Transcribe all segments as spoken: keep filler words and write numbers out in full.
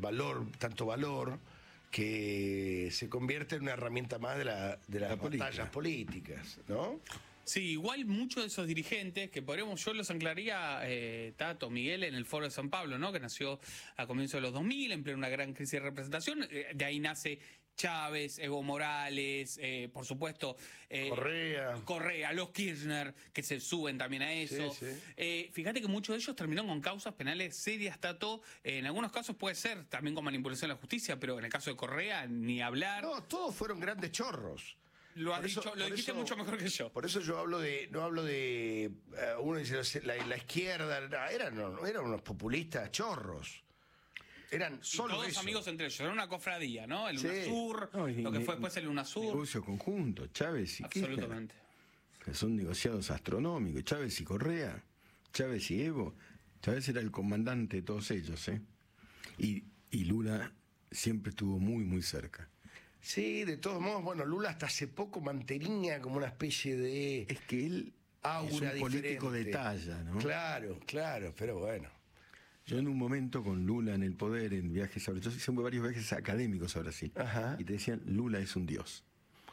valor, tanto valor, que se convierte en una herramienta más de, la, de las La batallas política. políticas, ¿no? Sí, igual muchos de esos dirigentes, que podríamos, yo los anclaría, eh, Tato, Miguel, en el Foro de San Pablo, ¿no? Que nació a comienzos de los dos mil, en plena una gran crisis de representación. Eh, de ahí nace Chávez, Evo Morales, eh, por supuesto, eh, Correa. Correa, los Kirchner, que se suben también a eso. Sí, sí. Eh, fíjate que muchos de ellos terminaron con causas penales serias, Tato. Eh, en algunos casos puede ser también con manipulación de la justicia, pero en el caso de Correa, ni hablar. No, todos fueron grandes chorros. Lo has Por eso- dicho, lo por dijiste eso- mucho mejor que yo. Por eso yo hablo de, no hablo de, eh, uno dice la, la izquierda, no, eran, no, eran unos populistas chorros. Eran Y solo todos eso. amigos entre ellos, era una cofradía, ¿no? El Sí. UNASUR, No, y lo que ne- fue después el UNASUR. Negocio conjunto, Chávez y Kirchner, Absolutamente. que son negociados astronómicos, Chávez y Correa, Chávez y Evo. Chávez era el comandante de todos ellos, ¿eh? Y, y Lula siempre estuvo muy, muy cerca. Sí, de todos modos, bueno, Lula hasta hace poco mantenía como una especie de Es que él aura es un político diferente. de talla, ¿no? Claro, claro, pero bueno. Yo en un momento con Lula en el poder, en viajes a Brasil, yo hice varios viajes académicos a Brasil, Ajá. y te decían, Lula es un dios.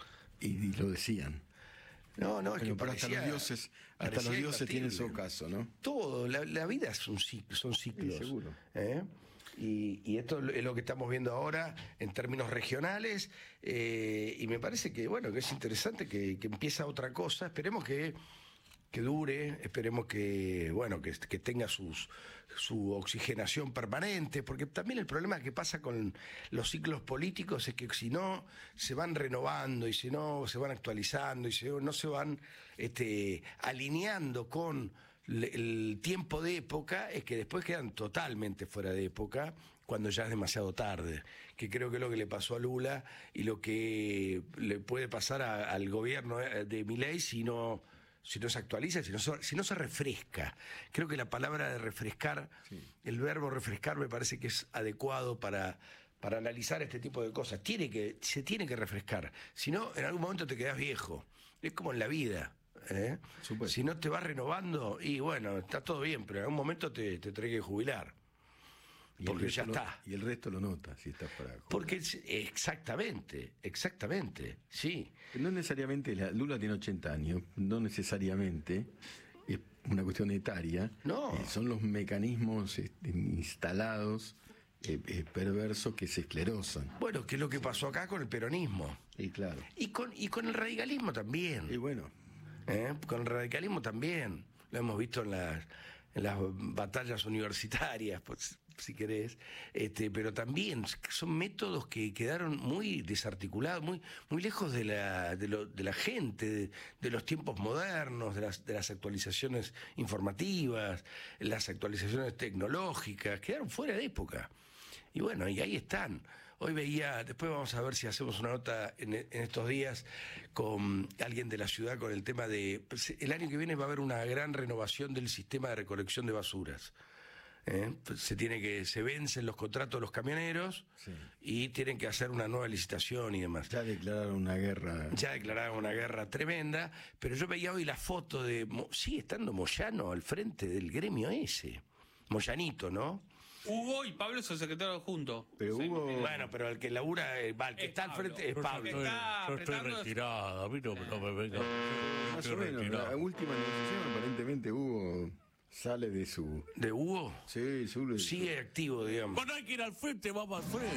Y, y lo decían. No, no, es Bueno, que pero hasta parecía- los dioses, hasta parecía los dioses tienen su imbatible. ocaso, ¿no? Todo, la, la vida es un ciclo, son ciclos. Sí, seguro. ¿eh? Y, y esto es lo que estamos viendo ahora en términos regionales, eh, y me parece que, bueno, que es interesante que, que empieza otra cosa. Esperemos que, que dure, esperemos que, bueno, que, que tenga sus, su oxigenación permanente, porque también el problema que pasa con los ciclos políticos es que si no se van renovando y si no se van actualizando y si no se van este, alineando con le- el tiempo de época, es que después quedan totalmente fuera de época cuando ya es demasiado tarde, que creo que es lo que le pasó a Lula y lo que le puede pasar a- al gobierno de Milei si no, si no se actualiza, si no se, si no se refresca. Creo que la palabra de refrescar, Sí. el verbo refrescar me parece que es adecuado para, para analizar este tipo de cosas. Tiene que, se tiene que refrescar, si no en algún momento te quedás viejo, es como en la vida. ¿eh? Supuesto. Si no te vas renovando, y bueno, está todo bien, pero en algún momento te, te tenés que jubilar. Y el Porque resto ya lo- está. Y el resto lo nota, si estás para jugar. Porque es- exactamente, exactamente, sí. No necesariamente, la- Lula tiene ochenta años, no necesariamente es una cuestión etaria. No. Eh, son los mecanismos este, instalados, eh, eh, perversos, que se esclerosan. Bueno, que es lo que pasó acá con el peronismo. Y claro. Y con, y con el radicalismo también. Y bueno, ¿eh? Con el radicalismo también. Lo hemos visto en las, en las batallas universitarias, pues, si querés. Este, pero también son métodos que quedaron muy desarticulados, muy, muy lejos de la, de, lo- de la gente, de, de los tiempos modernos, de las, de las actualizaciones informativas, las actualizaciones tecnológicas. Quedaron fuera de época. Y bueno, y ahí están. Hoy veía, después vamos a ver si hacemos una nota en, en estos días con alguien de la ciudad con el tema de... El año que viene va a haber una gran renovación del sistema de recolección de basuras. ¿eh? Se tiene que se vencen los contratos de los camioneros Sí. y tienen que hacer una nueva licitación y demás. ya declararon una guerra. Ya declararon una guerra tremenda, pero yo veía hoy la foto de... Mo- Sigue estando Moyano al frente del gremio ese. Moyanito, ¿no? Hugo y Pablo son secretarios juntos. Pero Sí, Hugo- mira. Bueno, pero el que labura, eh, va, el que Es está al Pablo. frente es Yo Pablo. estoy- Está yo estoy apretando- retirado, a mí no, no me venga. Yo Más estoy o menos, la retirado. última negociación aparentemente Hugo sale de su... ¿De Hugo? Sí, su... Sigue activo, digamos. Cuando hay que ir al frente, vamos al frente.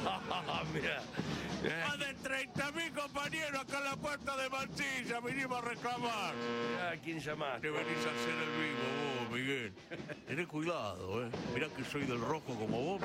Mira. Más de treinta mil compañeros acá en la puerta de Mansilla, vinimos a reclamar. Mirá, ¿quién llamaste? Te venís a hacer el vivo vos, Miguel. Tenés cuidado, ¿eh? Mirá que soy del rojo como vos.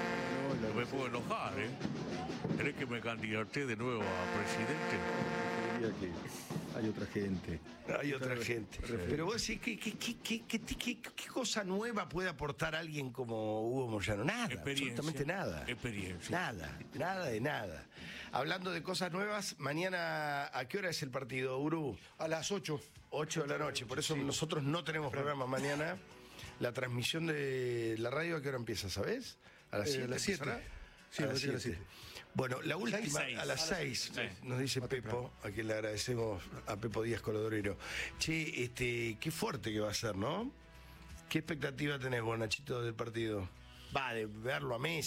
No me puedo enojar, ¿eh? ¿Querés que me candidate de nuevo a presidente? que hay otra gente. Hay otra Re- gente. re- Pero vos decís, ¿qué, qué, qué, qué, qué, qué- qué cosa nueva puede aportar alguien como Hugo Moyano? Nada, Experiencia. absolutamente nada. Experiencia. Nada, nada de nada. Hablando de cosas nuevas, mañana, ¿a qué hora es el partido, Uru? A las ocho. ocho de la noche, por eso nosotros no tenemos programa mañana. La transmisión de la radio, ¿a qué hora empieza, sabes? A las Eh, siete. a las siete. ¿empezará? Sí, a me las parece que a las siete. siete. Bueno, la última, Seis. a las seis, seis. nos dice Más Pepo, a quien le agradecemos a Pepo Díaz Colodorero. Che, este, qué fuerte que va a ser, ¿no? ¿Qué expectativa tenés vos, Nachito, del partido? Va, de verlo a Messi.